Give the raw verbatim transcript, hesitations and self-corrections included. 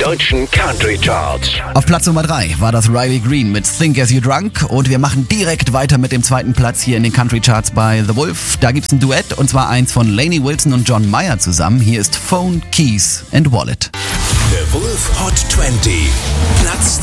deutschen Country Charts. Auf Platz Nummer drei war das Riley Green mit Think As You Drunk und wir machen direkt weiter mit dem zweiten Platz hier in den Country Charts bei The Wolf. Da gibt's ein Duett und zwar eins von Lainey Wilson und John Mayer zusammen. Hier ist Phone, Keys and Wallet. The Wolf Hot zwanzig, Platz